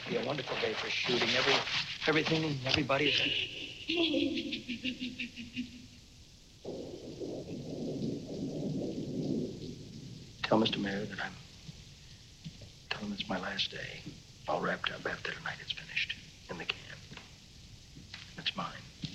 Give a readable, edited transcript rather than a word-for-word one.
be a wonderful day for shooting. Everything and everybody is... Tell Mr. Mayor that tell him it's my last day. All wrapped up after tonight it's finished. In the can. It's mine.